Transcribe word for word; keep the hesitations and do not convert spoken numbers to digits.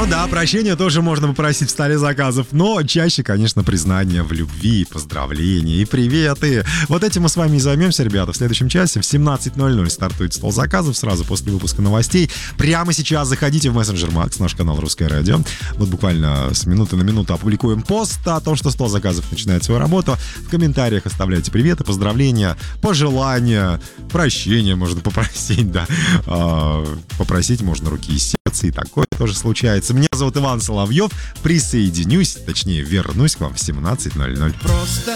да, прощения тоже можно попросить в столе заказов, но чаще, конечно, признание в любви, поздравления и приветы. Вот этим мы с вами и займемся, ребята. В следующем часе в семнадцать ноль ноль стартует стол заказов сразу после выпуска новостей. Прямо сейчас заходите в мессенджер Макс, наш канал Русское радио. Вот буквально с минуты на минуту опубликуем пост о том, что стол заказов начинает свою работу. В комментариях оставляйте приветы, поздравления, пожелания, прощения можно попросить, да. Попросить можно руки и сердца, и такое тоже случается. Меня зовут Иван Соловьев. Присоединюсь, точнее вернусь к вам в семнадцать ноль ноль. Просто